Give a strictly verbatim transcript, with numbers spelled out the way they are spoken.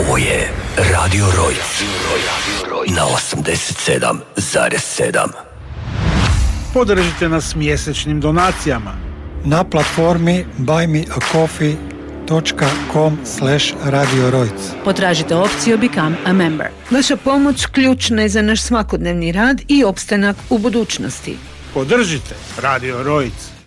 Ovo je Radio Rojc na osamdeset sedam zarez sedam. Podržite nas mjesečnim donacijama na platformi buy me a coffee dot com slash Radio Rojc. Potražite opciju Become a Member. Vaša pomoć ključna je za naš svakodnevni rad i opstanak u budućnosti. Podržite Radio Rojc.